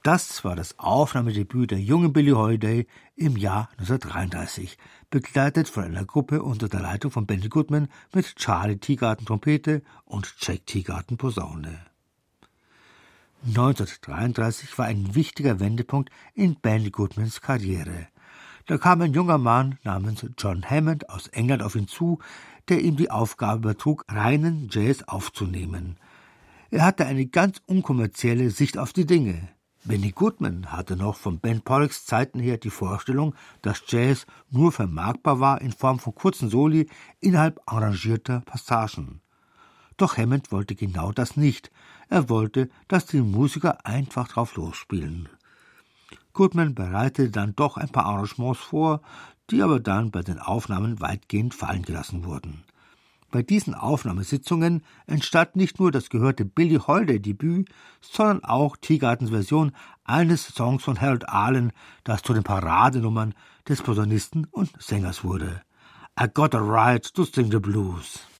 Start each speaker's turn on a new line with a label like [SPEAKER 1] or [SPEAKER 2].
[SPEAKER 1] Das war das Aufnahmedebüt der jungen Billie Holiday im Jahr 1933, begleitet von einer Gruppe unter der Leitung von Benny Goodman mit Charlie Teagarden Trompete und Jack Teagarden Posaune. 1933 war ein wichtiger Wendepunkt in Benny Goodmans Karriere. Da kam ein junger Mann namens John Hammond aus England auf ihn zu, der ihm die Aufgabe übertrug, reinen Jazz aufzunehmen. Er hatte eine ganz unkommerzielle Sicht auf die Dinge. Benny Goodman hatte noch von Ben Pollacks Zeiten her die Vorstellung, dass Jazz nur vermarktbar war in Form von kurzen Soli innerhalb arrangierter Passagen. Doch Hammond wollte genau das nicht. Er wollte, dass die Musiker einfach drauf losspielen. Goodman bereitete dann doch ein paar Arrangements vor, die aber dann bei den Aufnahmen weitgehend fallen gelassen wurden. Bei diesen Aufnahmesitzungen entstand nicht nur das gehörte Billie Holiday-Debüt, sondern auch Teagardens Version eines Songs von Harold Arlen, das zu den Paradenummern des Posaunisten und Sängers wurde. I Got a Right to Sing the Blues.